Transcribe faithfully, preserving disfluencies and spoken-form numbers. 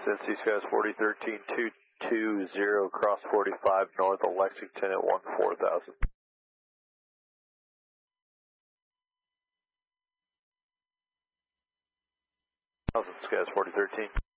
Cincy Skies forty thirteen two two zero, cross forty-five north of Lexington at one four thousand. Skies forty thirteen.